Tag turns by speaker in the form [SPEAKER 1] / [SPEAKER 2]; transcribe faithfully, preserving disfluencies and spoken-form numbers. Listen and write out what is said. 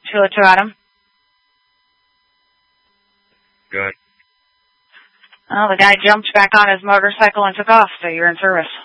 [SPEAKER 1] two oh two, Adam.
[SPEAKER 2] Good.
[SPEAKER 1] Well, the guy jumped back on his motorcycle and took off, so you're in service.